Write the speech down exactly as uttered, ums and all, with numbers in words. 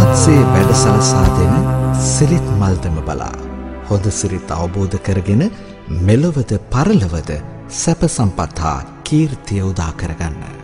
ඔබත්සේ වැඩසලසා දෙන සිරිත් මල්දම බලා හොඳ සිරිත් අවබෝධ කරගෙන මෙලොවද පරලොවද සැප සම්පත් හා කීර්තිය උදා කරගන්න.